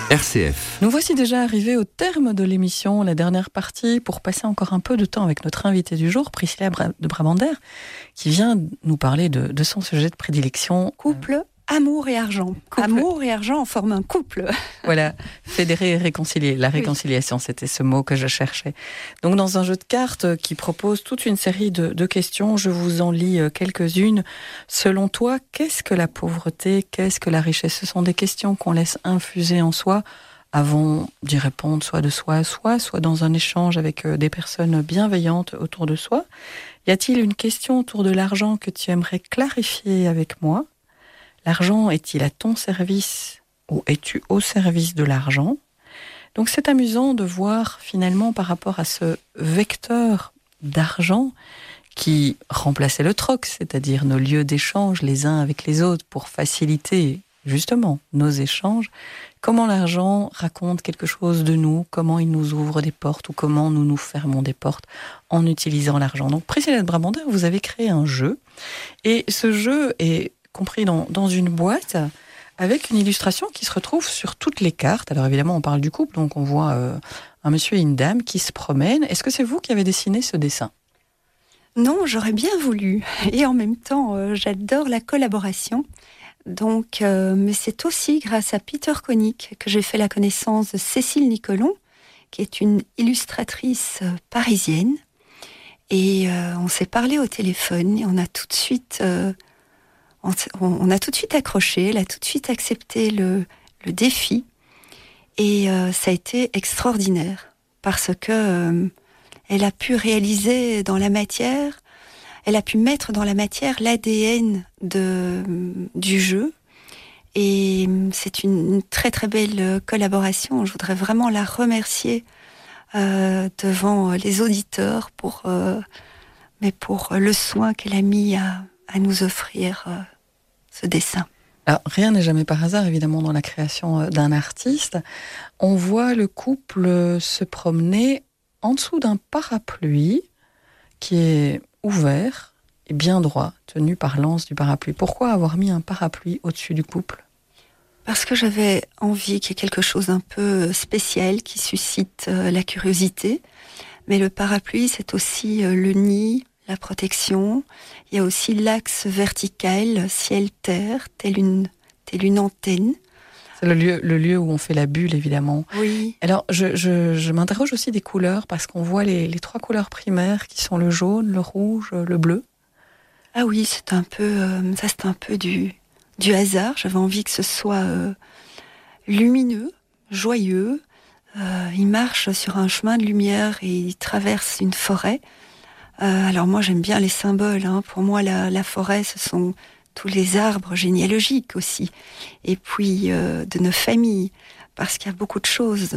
RCF. Nous voici déjà arrivés au terme de l'émission, la dernière partie, pour passer encore un peu de temps avec notre invité du jour, Priscilla de Brabander, qui vient nous parler de son sujet de prédilection. Couple, amour et argent. Amour et argent forment un couple. Voilà, fédérer et réconcilier. La réconciliation, c'était ce mot que je cherchais. Donc dans un jeu de cartes qui propose toute une série de questions, je vous en lis quelques-unes. Selon toi, qu'est-ce que la pauvreté? Qu'est-ce que la richesse? Ce sont des questions qu'on laisse infuser en soi avant d'y répondre, soit de soi à soi, soit dans un échange avec des personnes bienveillantes autour de soi. Y a-t-il une question autour de l'argent que tu aimerais clarifier avec moi? L'argent est-il à ton service ou es-tu au service de l'argent? Donc c'est amusant de voir finalement par rapport à ce vecteur d'argent qui remplaçait le troc, c'est-à-dire nos lieux d'échange les uns avec les autres pour faciliter justement nos échanges, comment l'argent raconte quelque chose de nous, comment il nous ouvre des portes ou comment nous nous fermons des portes en utilisant l'argent. Donc Priscilla de Brabander, vous avez créé un jeu et ce jeu est compris dans une boîte avec une illustration qui se retrouve sur toutes les cartes. Alors évidemment, on parle du couple, donc on voit un monsieur et une dame qui se promènent. Est-ce que c'est vous qui avez dessiné ce dessin? Non, j'aurais bien voulu. Et en même temps, j'adore la collaboration. Donc, mais c'est aussi grâce à Peter Koenig que j'ai fait la connaissance de Cécile Nicolon, qui est une illustratrice parisienne. Et on s'est parlé au téléphone et on a tout de suite accroché, elle a tout de suite accepté le défi et ça a été extraordinaire parce que elle a pu réaliser dans la matière, elle a pu mettre dans la matière l'ADN du jeu et c'est une très très belle collaboration. Je voudrais vraiment la remercier devant les auditeurs pour le soin qu'elle a mis à nous offrir ce dessin. Alors, rien n'est jamais par hasard, évidemment, dans la création d'un artiste. On voit le couple se promener en dessous d'un parapluie qui est ouvert et bien droit, tenu par l'anse du parapluie. Pourquoi avoir mis un parapluie au-dessus du couple? Parce que j'avais envie qu'il y ait quelque chose d'un peu spécial qui suscite la curiosité. Mais le parapluie, c'est aussi le nid, la protection. Il y a aussi l'axe vertical, ciel-terre, telle une antenne. C'est le lieu où on fait la bulle, évidemment. Oui. Alors, je m'interroge aussi des couleurs, parce qu'on voit les trois couleurs primaires qui sont le jaune, le rouge, le bleu. Ah oui, c'est un peu du hasard. J'avais envie que ce soit lumineux, joyeux. Il marche sur un chemin de lumière et il traverse une forêt. Alors moi j'aime bien les symboles, hein. Pour moi la forêt ce sont tous les arbres généalogiques aussi, et puis de nos familles, parce qu'il y a beaucoup de choses,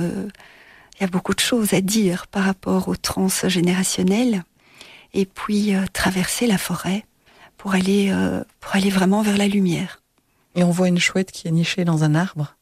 à dire par rapport au transgénérationnel, et puis traverser la forêt pour aller vraiment vers la lumière. Et on voit une chouette qui est nichée dans un arbre.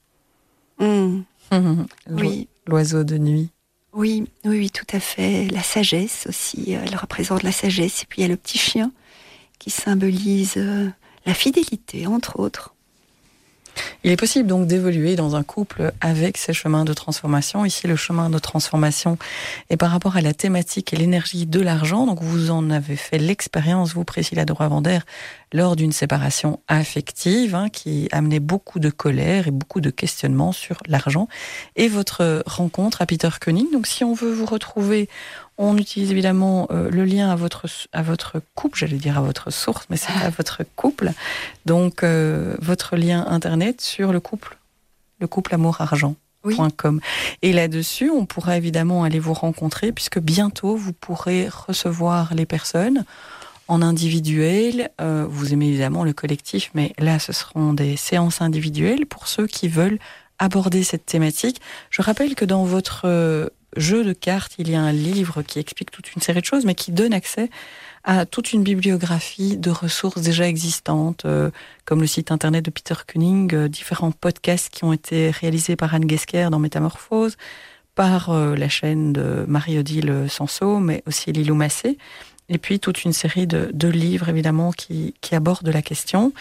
Oui. L'oiseau de nuit. Oui, tout à fait. La sagesse aussi, elle représente la sagesse. Et puis il y a le petit chien qui symbolise la fidélité, entre autres. Il est possible donc d'évoluer dans un couple avec ces chemins de transformation. Ici, le chemin de transformation est par rapport à la thématique et l'énergie de l'argent. Donc vous en avez fait l'expérience, vous, Priscilla de Brabander, lors d'une séparation affective qui amenait beaucoup de colère et beaucoup de questionnements sur l'argent. Et votre rencontre à Peter Koenig. Donc si on veut vous retrouver, on utilise évidemment le lien à votre couple, j'allais dire à votre source, mais c'est à votre couple. Donc votre lien internet sur le couple amour-argent.com. Oui. Et là-dessus, on pourra évidemment aller vous rencontrer, puisque bientôt vous pourrez recevoir les personnes en individuel. Vous aimez évidemment le collectif, mais là ce seront des séances individuelles pour ceux qui veulent aborder cette thématique. Je rappelle que dans votre jeu de cartes, il y a un livre qui explique toute une série de choses, mais qui donne accès à toute une bibliographie de ressources déjà existantes, comme le site internet de Peter Koenig, différents podcasts qui ont été réalisés par Anne Guesquer dans Métamorphose, par la chaîne de Marie-Odile Sanso, mais aussi Lilou Massé, et puis toute une série de livres évidemment qui abordent la question.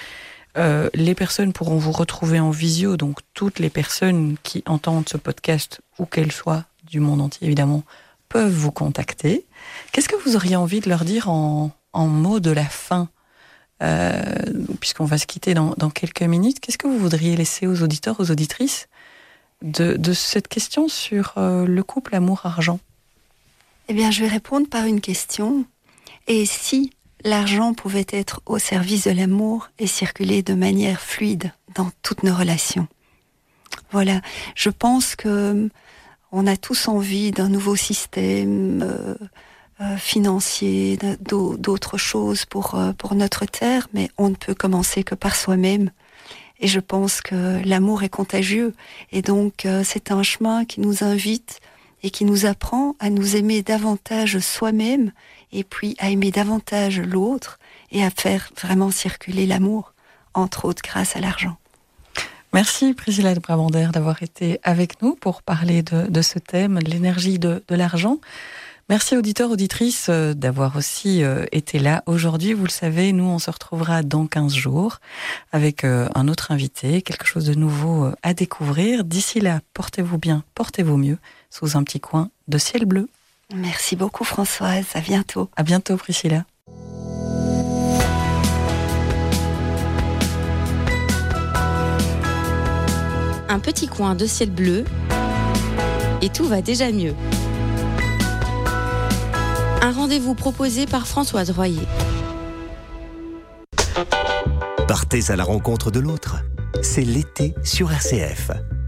Les personnes pourront vous retrouver en visio, donc toutes les personnes qui entendent ce podcast, où qu'elles soient, du monde entier évidemment, peuvent vous contacter. Qu'est-ce que vous auriez envie de leur dire en mot de la fin, puisqu'on va se quitter dans quelques minutes? Qu'est-ce que vous voudriez laisser aux auditeurs, aux auditrices de cette question sur le couple amour-argent? Eh bien, je vais répondre par une question. Et si l'argent pouvait être au service de l'amour et circuler de manière fluide dans toutes nos relations? Voilà, je pense que on a tous envie d'un nouveau système financier, d'autres choses pour notre terre, mais on ne peut commencer que par soi-même. Et je pense que l'amour est contagieux. Et donc, c'est un chemin qui nous invite et qui nous apprend à nous aimer davantage soi-même et puis à aimer davantage l'autre et à faire vraiment circuler l'amour, entre autres grâce à l'argent. Merci Priscilla de Brabander d'avoir été avec nous pour parler de ce thème, de l'énergie de l'argent. Merci auditeurs, auditrices d'avoir aussi été là aujourd'hui. Vous le savez, nous on se retrouvera dans 15 jours avec un autre invité, quelque chose de nouveau à découvrir. D'ici là, portez-vous bien, portez-vous mieux sous un petit coin de ciel bleu. Merci beaucoup Françoise, à bientôt. À bientôt Priscilla. Un petit coin de ciel bleu et tout va déjà mieux. Un rendez-vous proposé par Françoise Royer. Partez à la rencontre de l'autre. C'est l'été sur RCF.